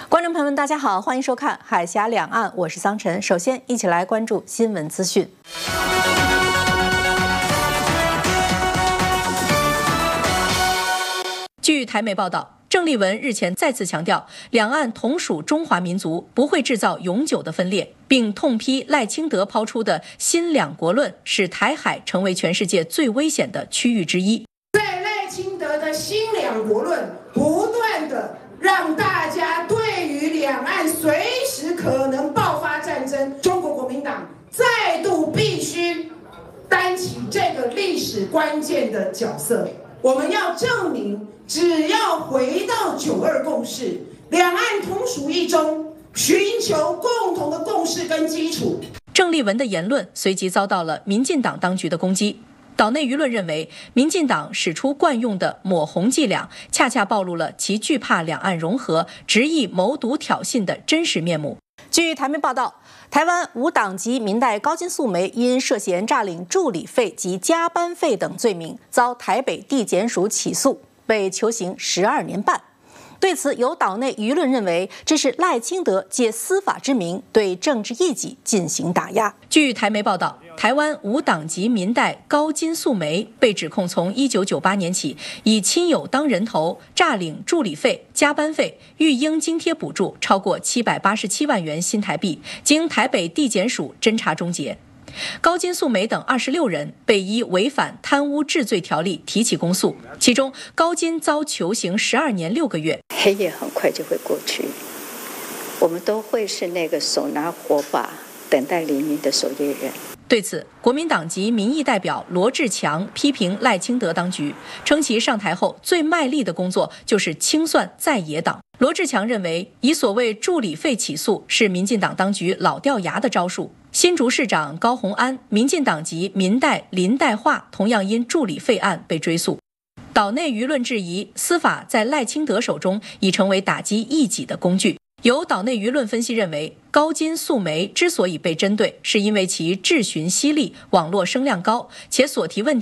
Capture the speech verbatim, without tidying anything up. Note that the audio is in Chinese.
观众朋友们，大家好，欢迎收看《海峡两岸》，我是桑晨。首先，一起来关注新闻资讯。据台媒报道，郑丽文日前再次强调，两岸同属中华民族，不会制造永久的分裂，并痛批赖清德抛出的新两国论，使台海成为全世界最危险的区域之一。 在赖清德的新两国论不断的让大家对于两岸随时可能爆发战争，中国国民党再度必须担起这个历史关键的角色。我们要证明，只要回到九二共识，两岸同属一中，寻求共同的共识跟基础。 郑丽文的言论随即遭到了民进党当局的攻击。岛内舆论认为，民进党使出惯用的抹红伎俩，恰恰暴露了其惧怕两岸融合、执意谋独挑衅的真实面目。据台媒报道，台湾无党籍民代高金素梅因涉嫌诈领助理费及加班费等罪名，遭台北地检署起诉，被囚刑十二年半。对此，有岛内舆论认为，这是赖清德借司法之名对政治异己进行打压。据台媒报道，台湾无党籍民代高金素梅被指控从一九九八年起，以亲友当人头，诈领助理费、加班费、育婴津贴补助超过七百八十七万元新台币，经台北地检署侦查终结。高金素梅等二十六人被依违反贪污治罪条例提起公诉，其中高金遭囚刑十二年六个月。 黑夜很快就会过去，我们都会是那个手拿火把等待黎明的守夜人。 对此，国民党籍民意代表罗志强批评赖清德当局，称其上台后最卖力的工作就是清算在野党。罗志强认为，以所谓助理费起诉是民进党当局老掉牙的招数。新竹市长高虹安，民进党籍民代林代化同样因助理费案被追诉。岛内舆论质疑，司法在赖清德手中已成为打击异己的工具。有岛内舆论分析认为，高金素梅之所以被针对，是因为其质询犀利、网络声量高，且所提问题